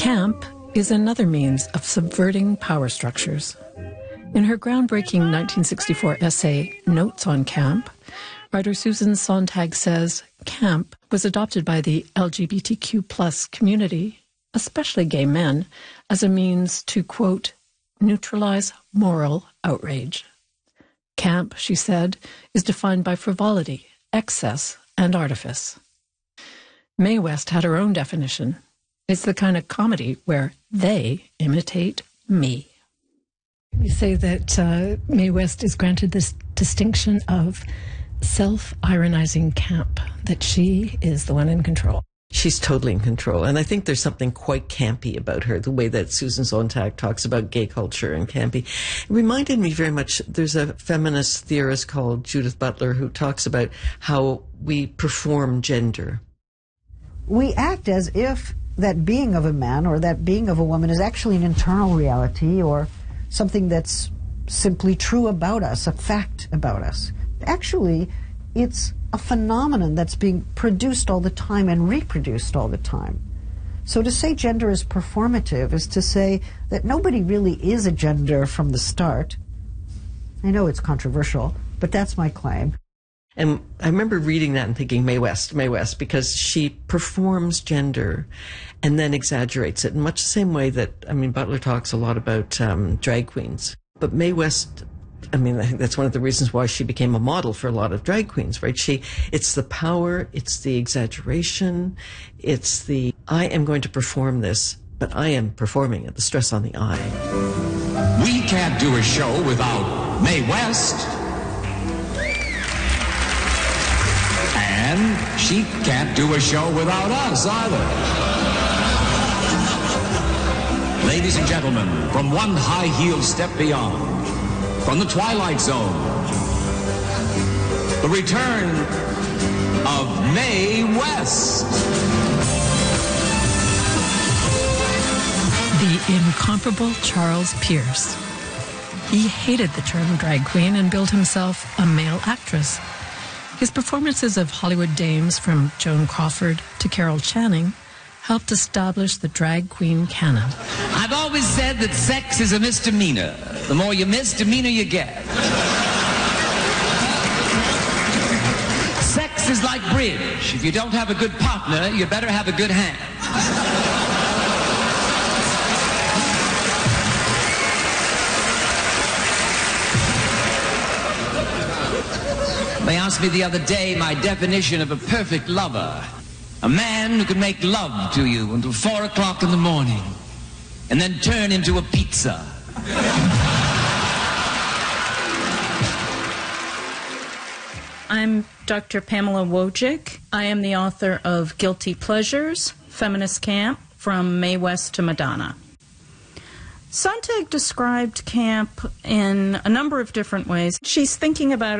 Camp is another means of subverting power structures. In her groundbreaking 1964 essay, Notes on Camp, writer Susan Sontag says camp was adopted by the LGBTQ+ community, especially gay men, as a means to, quote, neutralize moral outrage. Camp, she said, is defined by frivolity, excess, and artifice. Mae West had her own definition. It's the kind of comedy where they imitate me. You say that Mae West is granted this distinction of self-ironizing camp, that she is the one in control. She's totally in control. And I think there's something quite campy about her, the way that Susan Sontag talks about gay culture and campy. It reminded me very much, there's a feminist theorist called Judith Butler who talks about how we perform gender. We act as if that being of a man or that being of a woman is actually an internal reality or something that's simply true about us, a fact about us. Actually, it's a phenomenon that's being produced all the time and reproduced all the time. So to say gender is performative is to say that nobody really is a gender from the start. I know it's controversial, but that's my claim. And I remember reading that and thinking, Mae West, because she performs gender and then exaggerates it in much the same way that, Butler talks a lot about drag queens. But Mae West, I think that's one of the reasons why she became a model for a lot of drag queens, right? It's the power, it's the exaggeration, it's the, I am going to perform this, but I am performing it, the stress on the I. We can't do a show without Mae West. And she can't do a show without us either. Ladies and gentlemen, from one high-heeled step beyond, from the Twilight Zone, the return of Mae West. The incomparable Charles Pierce. He hated the term drag queen and billed himself a male actress. His performances of Hollywood dames from Joan Crawford to Carol Channing helped establish the drag queen canon. I've always said that sex is a misdemeanor. The more you misdemeanor you get. Sex is like bridge. If you don't have a good partner, you better have a good hand. They asked me the other day my definition of a perfect lover. A man who can make love to you until 4 o'clock in the morning and then turn into a pizza. I'm Dr. Pamela Wojcik. I am the author of Guilty Pleasures, Feminist Camp, From Mae West to Madonna. Sontag described camp in a number of different ways. She's thinking about